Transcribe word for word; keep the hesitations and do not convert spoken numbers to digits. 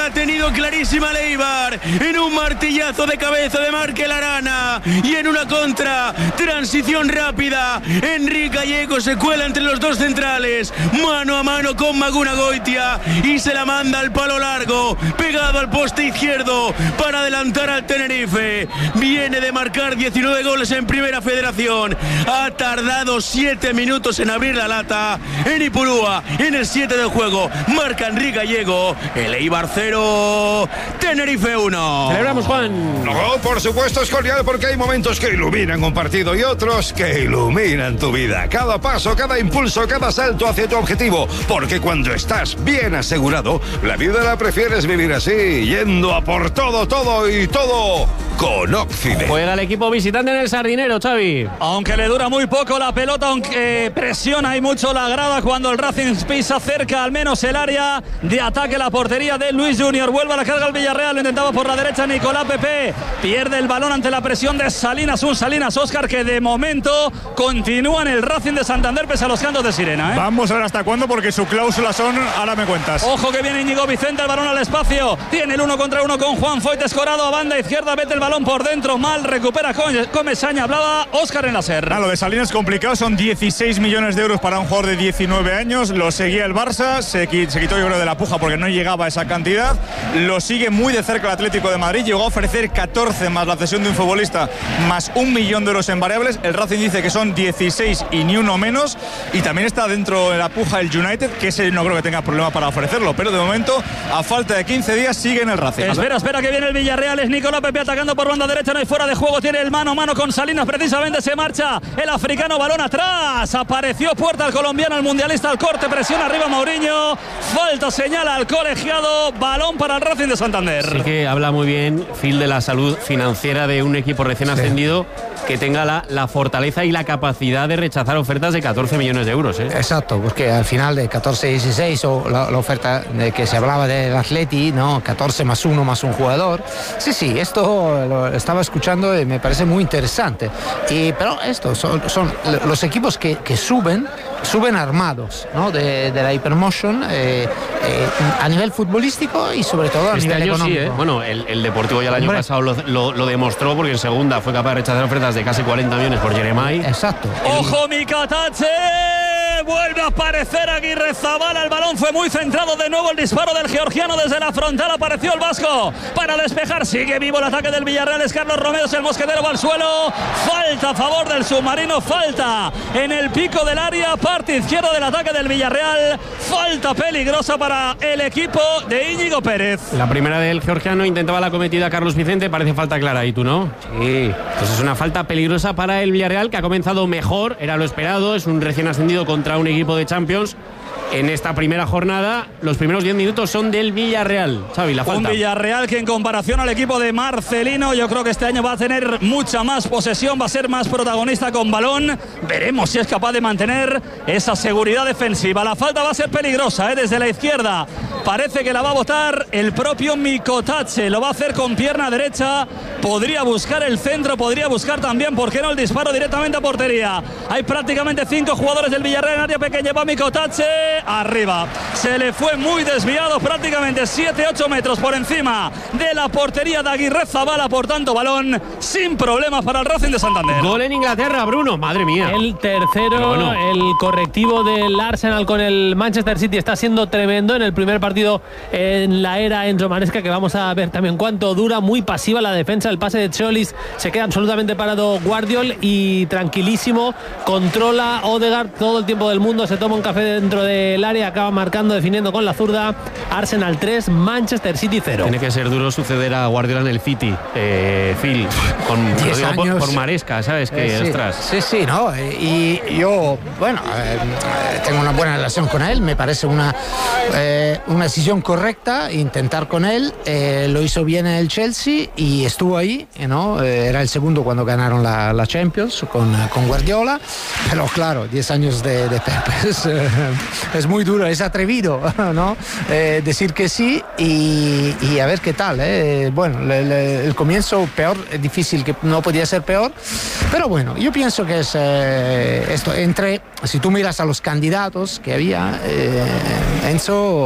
ha tenido clarísima Leibar en un martillazo de cabeza de Markel Arana y en una contra, transición rápida. Enrique Gallego se cuela entre los dos centrales, mano a mano con Maguna Goitia y se la manda al palo largo, pegado al poste izquierdo para adelantar al Tenerife. Viene de marcar diecinueve goles en Primera Federación, ha tardado siete minutos en abrir la lata. En Ipurúa, en el siete del juego, marca Enrique Gallego. El Eibar cero, Tenerife uno. Celebramos, Juan. No, por supuesto es genial, porque hay momentos que iluminan un partido y otros que iluminan tu vida. Cada paso, cada impulso, cada salto hacia tu objetivo, porque cuando estás bien asegurado, la vida la prefieres vivir así, yendo a por todo, todo y todo con Occident. Juega el equipo visitante en el Sardinero, Xavi. Aunque le dura muy poco la pelota, aunque presiona y mucho la grada cuando el Racing pisa cerca al menos el área de ataque, la portería de Luis Junior. Vuelve a la carga el Villarreal, lo intentaba por la derecha Nicolás Pepe, pierde el balón ante la presión de Salinas, un Salinas Óscar que de momento continúa en el Racing de Santander pese a los cantos de sirena, ¿eh? Vamos a ver hasta cuándo, porque su cláusula son, ahora me cuentas. Ojo que viene Íñigo Vicente, el balón al espacio, tiene el uno contra uno con Juan Foyt Escorado a banda izquierda, mete el balón por dentro, mal, recupera Comesaña, hablaba Óscar en la serra. Ah, lo de Salinas complicado, son dieciséis millones de euros para un jugador de diecinueve años, lo seguía el Barça, se, se quitó yo creo de la puja porque no llegaba a esa cantidad, lo sigue muy de cerca el Atlético de Madrid, llegó a ofrecer catorce más la cesión de un futbolista, más un millón de euros en variables, el Racing dice que son dieciséis y ni uno menos, y también está dentro de la puja el United, que ese no creo que tenga problema para ofrecerlo, pero de momento, a falta de quince días, sigue en el Racing. Espera, espera que viene el Villarreal, es Nicolás Pepe atacando por banda derecha, no hay fuera de juego, tiene el mano a mano con Salinas, precisamente se marcha el africano, balón atrás, apareció Puerta al colombiano, el mundialista al corte, presión arriba Mourinho, falta, señala al colegiado, balón para el Racing de Santander. Sí que habla muy bien, Phil, de la salud financiera de un equipo recién ascendido, sí, que tenga la, la fortaleza y la capacidad de rechazar ofertas de catorce millones de euros, ¿eh? Exacto, porque al final de catorce dieciséis o la, la oferta de que se hablaba del Atleti, ¿no? catorce más uno más un jugador. Sí, sí, esto lo estaba escuchando y me parece muy interesante. Y, pero esto son, son los equipos que, que suben, suben armados, ¿no? de, de la Hypermotion eh, eh, a nivel futbolístico y sobre todo a este nivel año económico. Sí, ¿eh? Bueno, el, el Deportivo ya el año Hombre. pasado lo, lo, lo demostró, porque en segunda fue capaz de rechazar ofertas de casi cuarenta millones por Jeremai. Exacto. ¡Ojo, Mikatache! Vuelve a aparecer Aguirre Zabala, el balón fue muy centrado, de nuevo el disparo del georgiano desde la frontal, apareció el vasco para despejar, sigue vivo el ataque del Villarreal, es Carlos Romero, el mosquetero va al suelo, falta a favor del submarino, falta en el pico del área, parte izquierda del ataque del Villarreal, falta peligrosa para el equipo de Íñigo Pérez. La primera del georgiano, intentaba la cometida Carlos Vicente, parece falta clara, ¿y tú no? Sí, pues es una falta peligrosa para el Villarreal, que ha comenzado mejor, era lo esperado, es un recién ascendido contra un equipo de Champions. En esta primera jornada, los primeros diez minutos son del Villarreal. Xavi, la falta. Un Villarreal que en comparación al equipo de Marcelino, yo creo que este año va a tener mucha más posesión, va a ser más protagonista con balón. Veremos si es capaz de mantener esa seguridad defensiva. La falta va a ser peligrosa, ¿eh? Desde la izquierda. Parece que la va a botar el propio Mikotache. Lo va a hacer con pierna derecha. Podría buscar el centro, podría buscar también, ¿por qué no?, el disparo directamente a portería. Hay prácticamente cinco jugadores del Villarreal en área pequeña. Va Mikotache. Arriba, se le fue muy desviado, prácticamente siete ocho metros por encima de la portería de Aguirre Zabala, por tanto balón sin problemas para el Racing de Santander. Gol en Inglaterra, Bruno, madre mía. El tercero, bueno, el correctivo del Arsenal con el Manchester City está siendo tremendo en el primer partido en la era Enzo Maresca, que vamos a ver también cuánto dura, muy pasiva la defensa, el pase de Cholis, se queda absolutamente parado Guardiol y tranquilísimo, controla Odegaard todo el tiempo del mundo, se toma un café dentro de el área, acaba marcando, definiendo con la zurda. Arsenal tres, Manchester City cero. Tiene que ser duro suceder a Guardiola en el City, eh, Phil, con, lo digo por, por Maresca, ¿sabes? Que, eh, sí, ostras. Sí, sí, ¿no? Y yo, bueno, eh, tengo una buena relación con él, me parece una, eh, una decisión correcta, intentar con él, eh, lo hizo bien en el Chelsea y estuvo ahí, ¿no? Eh, era el segundo cuando ganaron la, la Champions con, con Guardiola, pero claro, diez años de, de Pep es, eh, es muy duro, es atrevido, ¿no? Eh, decir que sí y, y a ver qué tal, ¿eh? Bueno, le, le, el comienzo peor, es difícil, que no podía ser peor, pero bueno, yo pienso que es eh, esto, entre, si tú miras a los candidatos que había, eh, Enzo